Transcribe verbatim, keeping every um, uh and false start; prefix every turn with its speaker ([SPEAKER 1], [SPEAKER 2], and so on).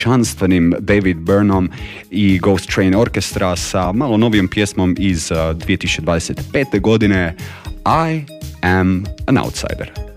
[SPEAKER 1] veličanstvenim David Byrneom i Ghost Train Orchestra sa malo novijom pjesmom iz uh, dvije tisuće dvadeset pete godine I Am an Outsider.